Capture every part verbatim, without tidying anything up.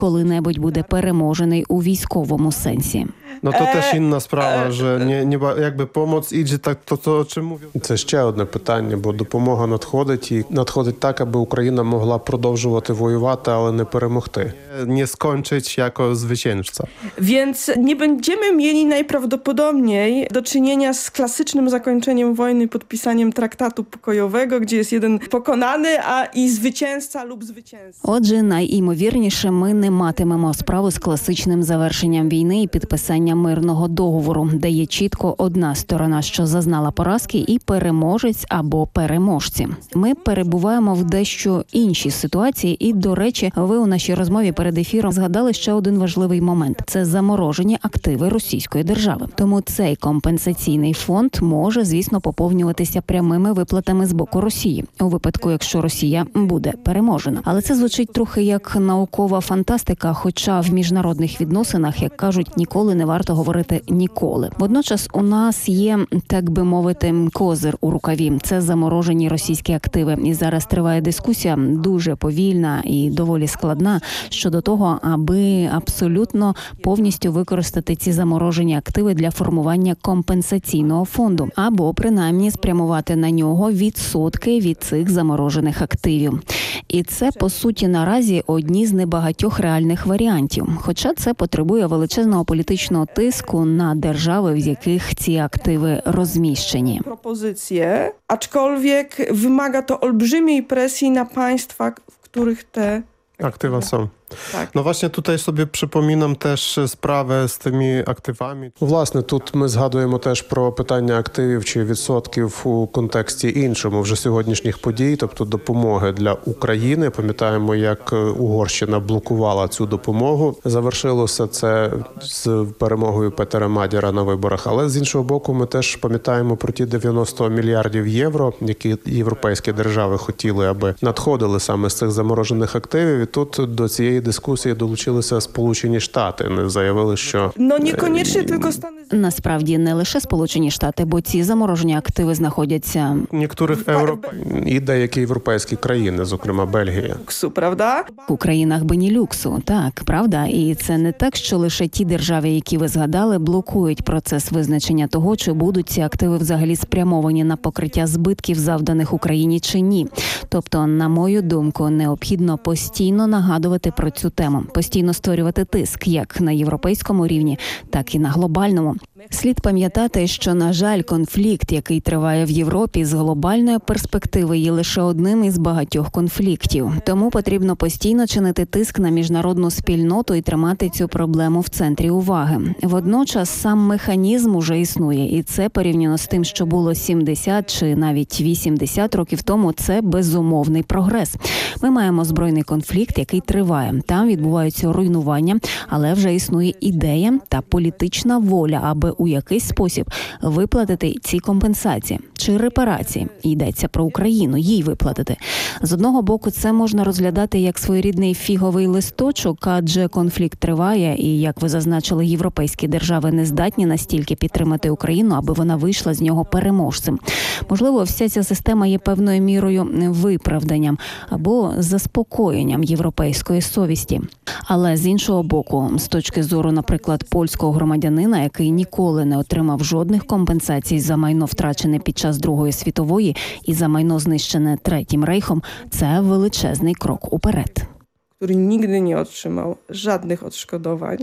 коли-небудь буде переможений у військовому сенсі. No to też inna sprawa, że nie, nie jakby pomoc idzie tak to, to o czym mówią. Це ще одне питання, бо допомога надходить і надходить так, аби Україна могла продовжувати воювати, але не перемогти. Nie skończyć jako zwycięzca. Więc nie będziemy mieli najprawdopodobniej do czynienia z klasycznym zakończeniem wojny podpisaniem traktatu pokojowego, gdzie jest jeden pokonany, a i zwycięzca lub zwycięzca. Отже, найімовірніше ми не матимемо справу з класичним завершенням війни і підписанням мирного договору, де є чітко одна сторона, що зазнала поразки, і переможець або переможці. Ми перебуваємо в дещо іншій ситуації, і, до речі, ви у нашій розмові перед ефіром згадали ще один важливий момент – це заморожені активи російської держави. Тому цей компенсаційний фонд може, звісно, поповнюватися прямими виплатами з боку Росії, у випадку, якщо Росія буде переможена. Але це звучить трохи як наукова фантастика, хоча в міжнародних відносинах, як кажуть, ніколи не варто говорити «ніколи». Водночас у нас є, так би мовити, козир у рукаві. Це заморожені російські активи. І зараз триває дискусія, дуже повільна і доволі складна, щодо того, аби абсолютно повністю використати ці заморожені активи для формування компенсаційного фонду, або принаймні спрямувати на нього відсотки від цих заморожених активів. І це, по суті, наразі одні з небагатьох реальних варіантів. Хоча це потребує величезного політичного тиску на держави, в яких ці активи розміщені. Propozycje, aczkolwiek wymaga to olbrzymiej presji na państwa, w których te Aktywa są. Так. No właśnie tutaj sobie przypominam też sprawę z tymi aktywami. Власне, тут ми згадуємо теж про питання активів чи відсотків у контексті іншому вже сьогоднішніх подій, тобто допомоги для України. Пам'ятаємо, як Угорщина блокувала цю допомогу. Завершилося це з перемогою Петера Мадяра на виборах. Але з іншого боку, ми теж пам'ятаємо про ті дев'яносто мільярдів євро, які європейські держави хотіли, аби надходили саме з цих заморожених активів. І тут до цієї дискусії долучилися Сполучені Штати. Вони заявили, що... Ну, неконечні тільки Стани... Насправді, не лише Сполучені Штати, бо ці заморожені активи знаходяться... Niektórych Європ... І деякі європейські країни, зокрема Бельгія. Люксу, правда? У країнах Бенілюксу, так, правда? І це не так, що лише ті держави, які ви згадали, блокують процес визначення того, чи будуть ці активи взагалі спрямовані на покриття збитків, завданих Україні, чи ні. Тобто, на мою думку, необхідно постійно нагадувати про цю тему, постійно створювати тиск як на європейському рівні, так і на глобальному. Слід пам'ятати, що, на жаль, конфлікт, який триває в Європі, з глобальної перспективи є лише одним із багатьох конфліктів. Тому потрібно постійно чинити тиск на міжнародну спільноту і тримати цю проблему в центрі уваги. Водночас сам механізм уже існує, і це порівняно з тим, що було сімдесят чи навіть вісімдесят років тому, це безумовний прогрес. Ми маємо збройний конфлікт, який триває. Там відбуваються руйнування, але вже існує ідея та політична воля, аби у якийсь спосіб виплатити ці компенсації чи репарації. Йдеться про Україну, їй виплатити. З одного боку, це можна розглядати як своєрідний фіговий листочок, адже конфлікт триває, і, як ви зазначили, європейські держави не здатні настільки підтримати Україну, аби вона вийшла з нього переможцем. Можливо, вся ця система є певною мірою виправданням або заспокоєнням європейської совісті. Але з іншого боку, з точки зору, наприклад, польського громадянина, який ніколи не отримав жодних компенсацій за майно, втрачене під час Другої світової, і за майно, знищене Третім Рейхом, це величезний крок уперед. Który nigdy nie otrzymał żadnych odszkodowań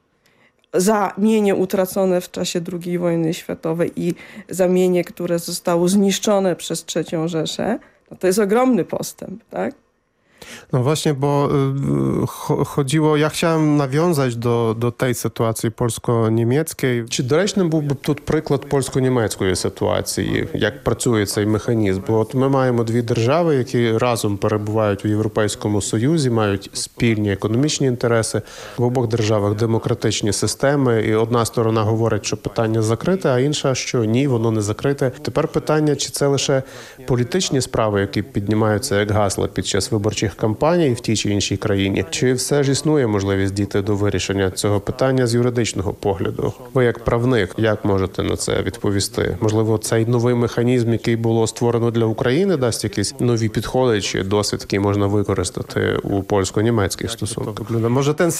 za mienie utracone w czasie drugiej wojny światowej i za mienie, które zostało zniszczone przez trzecią Rzeszę, no to jest ogromny postęp, tak? No właśnie, bo y, chodziło, ja chciałem nawiązać do, do tej sytuacji polsko-niemieckiej. Чи доречним був би тут приклад польсько-німецької ситуації, як працює цей механізм? Бо от ми маємо дві держави, які разом перебувають у Європейському Союзі, мають спільні економічні інтереси. В обох державах демократичні системи, і одна сторона говорить, що питання закрите, а інша, що ні, воно не закрите. Тепер питання, чи це лише політичні справи, які піднімаються як гасла під час виборчих їхніх кампаній в тій чи іншій країні? Чи все ж існує можливість дійти до вирішення цього питання з юридичного погляду? Ви як правник, як можете на це відповісти? Можливо, цей новий механізм, який було створено для України, дасть якісь нові підходи чи досвід, який можна використати у польсько-німецьких стосунках? Може, ten